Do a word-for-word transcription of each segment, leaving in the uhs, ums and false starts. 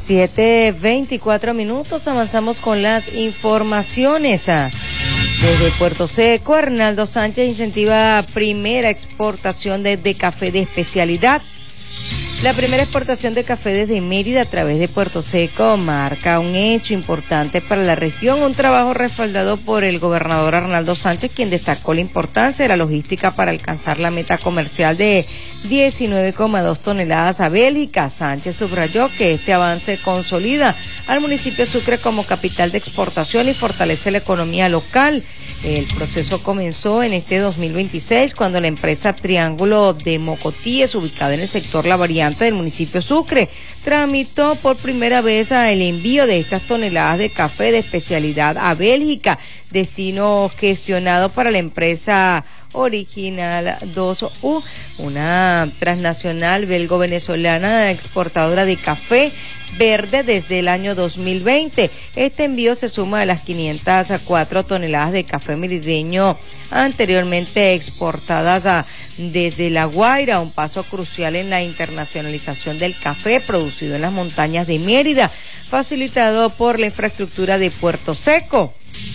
siete veinticuatro minutos, avanzamos con las informaciones. Desde Puerto Seco, Arnaldo Sánchez incentiva primera exportación de, de café de especialidad. La primera exportación de café desde Mérida a través de Puerto Seco marca un hecho importante para la región, un trabajo respaldado por el gobernador Arnaldo Sánchez, quien destacó la importancia de la logística para alcanzar la meta comercial de diecinueve coma dos toneladas a Bélgica. Sánchez subrayó que este avance consolida al municipio de Sucre como capital de exportación y fortalece la economía local. El proceso comenzó en este dos mil veintiséis cuando la empresa Triángulo de Mocotíes, ubicada en el sector La Variante del municipio Sucre, tramitó por primera vez el envío de estas toneladas de café de especialidad a Bélgica, destino gestionado para la empresa Original dos U, una transnacional belgo-venezolana exportadora de café verde desde el año dos mil veinte. Este envío se suma a las quinientas cuatro toneladas de café merideño anteriormente exportadas a, desde La Guaira, un paso crucial en la internacionalización del café producido en las montañas de Mérida, facilitado por la infraestructura de Puerto Seco.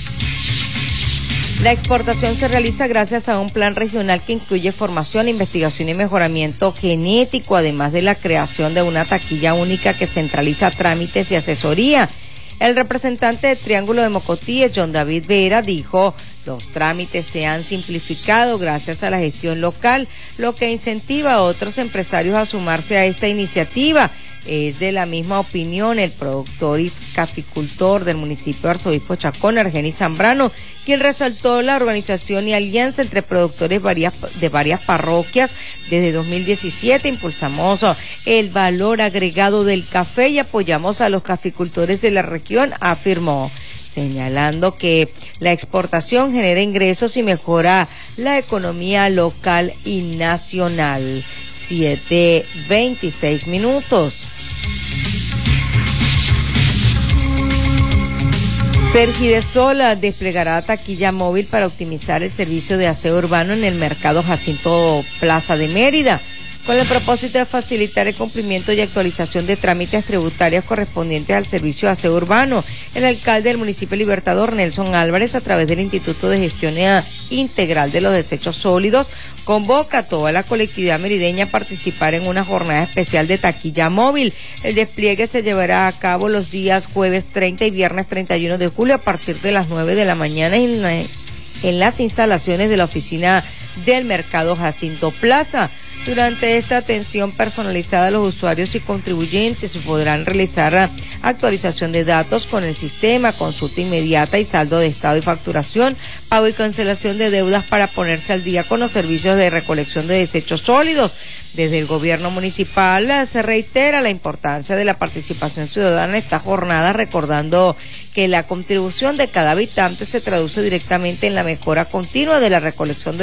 La exportación se realiza gracias a un plan regional que incluye formación, investigación y mejoramiento genético, además de la creación de una taquilla única que centraliza trámites y asesoría. El representante de Triángulo de Mocotíes, John David Vera, dijo: los trámites se han simplificado gracias a la gestión local, lo que incentiva a otros empresarios a sumarse a esta iniciativa. Es de la misma opinión el productor y caficultor del municipio de Arzobispo Chacón, Argenis Zambrano, quien resaltó la organización y alianza entre productores varias, de varias parroquias. Desde dos mil diecisiete impulsamos el valor agregado del café y apoyamos a los caficultores de la región, afirmó, señalando que la exportación genera ingresos y mejora la economía local y nacional. siete veintiséis minutos. Sergidesola desplegará taquilla móvil para optimizar el servicio de aseo urbano en el mercado Jacinto Plaza de Mérida. Con el propósito de facilitar el cumplimiento y actualización de trámites tributarios correspondientes al servicio de aseo urbano, el alcalde del municipio Libertador, Nelson Álvarez, a través del Instituto de Gestión Integral de los Desechos Sólidos, convoca a toda la colectividad merideña a participar en una jornada especial de taquilla móvil. El despliegue se llevará a cabo los días jueves treinta y viernes treinta y uno de julio a partir de las nueve de la mañana en, la, en las instalaciones de la oficina del mercado Jacinto Plaza. Durante esta atención personalizada, los usuarios y contribuyentes podrán realizar actualización de datos con el sistema, consulta inmediata y saldo de estado y facturación, pago y cancelación de deudas para ponerse al día con los servicios de recolección de desechos sólidos. Desde el gobierno municipal se reitera la importancia de la participación ciudadana en esta jornada, recordando que la contribución de cada habitante se traduce directamente en la mejora continua de la recolección de